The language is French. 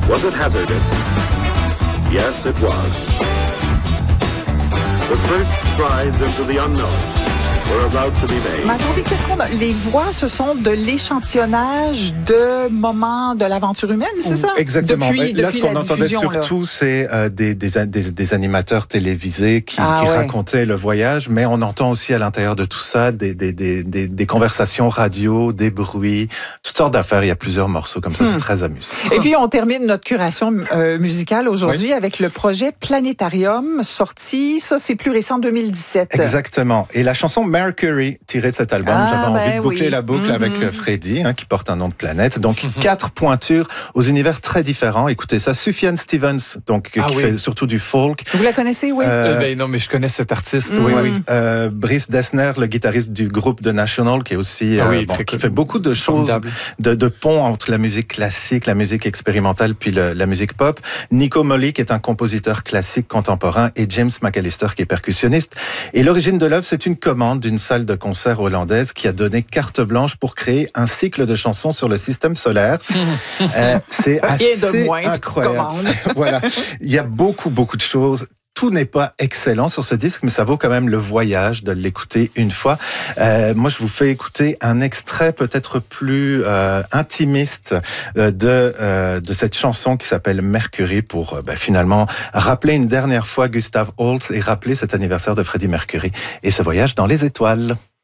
Was it hazardous? Yes, it was. The first strides into the unknown were about to be made. Mais attendez, qu'est-ce qu'on a? Les voix, ce sont de l'échantillonnage de moments de l'aventure humaine, c'est ça? Exactement. Depuis là, ce qu'on la entendait diffusion, surtout, c'est des animateurs télévisés qui ouais. racontaient le voyage, mais on entend aussi à l'intérieur de tout ça des conversations radio, des bruits, toutes sortes d'affaires. Il y a plusieurs morceaux comme ça, c'est très amusant. Et puis, on termine notre curation musicale aujourd'hui avec le projet Planétarium, sorti, ça c'est plus récent, 2017. Exactement. Et la chanson Mercury, tirée de cet album, j'avais envie de boucler la boucle avec Freddy, qui porte un nom de planète. Donc, 4 pointures aux univers très différents. Écoutez ça, Sufjan Stevens, donc qui fait surtout du folk. Vous la connaissez, oui? Non, mais je connais cet artiste, oui. Brice Dessner, le guitariste du groupe The National, qui est aussi qui fait beaucoup de choses, de pont entre la musique classique, la musique expérimentale, puis la musique pop. Nico Muller, qui est un compositeur classique contemporain, et James McAllister, qui est percussionniste. Et l'origine de l'œuvre, c'est une commande d'une salle de concert hollandaise qui a donné carte blanche pour créer un cycle de chansons sur le système solaire. C'est assez incroyable. Voilà. Il y a beaucoup de choses. Tout n'est pas excellent sur ce disque, mais ça vaut quand même le voyage de l'écouter une fois. Moi, je vous fais écouter un extrait peut-être plus intimiste de cette chanson qui s'appelle Mercury pour finalement rappeler une dernière fois Gustav Holst et rappeler cet anniversaire de Freddie Mercury et ce voyage dans les étoiles.